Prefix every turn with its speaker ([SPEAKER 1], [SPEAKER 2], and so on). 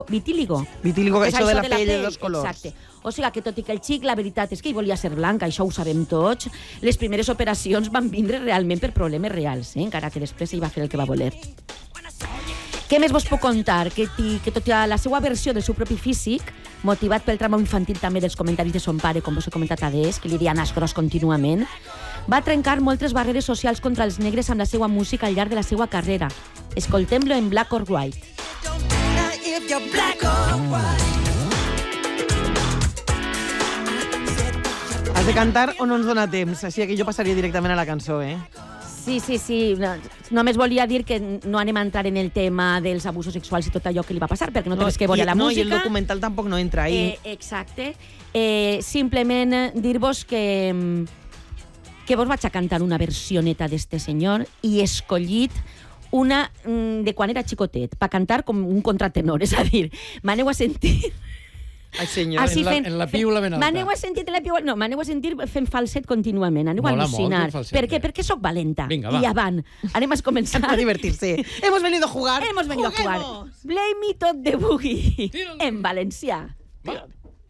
[SPEAKER 1] Vitíligo.
[SPEAKER 2] Vitíligo,
[SPEAKER 1] És
[SPEAKER 2] això de la pell de dos colors.
[SPEAKER 1] Exacte. O sigui que tot i que el xic, la veritat és que hi volia ser blanca, això ho sabem tots, les primeres operacions van vindre realment per problemes reals, encara que després ell va fer el que va voler. Què més vos puc contar? Que tot i la seva versió del seu propi físic, motivat pel trauma infantil també dels comentaris de son pare, com vos he comentat adés, que li deia nas gros contínuament, va trencar moltes barreres socials contra els negres amb la seva música al llarg de la seva carrera. Escoltem-lo en Black or White.
[SPEAKER 2] Has de cantar o no ens dona temps? Així que jo passaria directament a la cançó,
[SPEAKER 1] Sí. Només volia dir que no anem a entrar en el tema dels abusos sexuals i tot allò que li va passar, perquè no té res que veure la música.
[SPEAKER 2] I el documental tampoc no entra ahí.
[SPEAKER 1] Exacte. Simplement dir-vos que vos vaig a cantar una versioneta d'este senyor i he escollit una de quan era xicotet, per cantar com un contratenor, és a dir, m'aneu a sentir...
[SPEAKER 2] Ai, senyor.
[SPEAKER 3] En la piula ben alta.
[SPEAKER 1] M'aneu a sentir en la piula... No, m'aneu a sentir fent falset contínuament. Aneu a al·lucinar. Per què? Perquè sóc valenta.
[SPEAKER 3] Vinga, va.
[SPEAKER 1] I avant. Anem a començar.
[SPEAKER 2] A divertir-se. Hemos venido a jugar.
[SPEAKER 1] Hemos venido a jugar. Blame me tot de boogie. En valencià.
[SPEAKER 3] Va.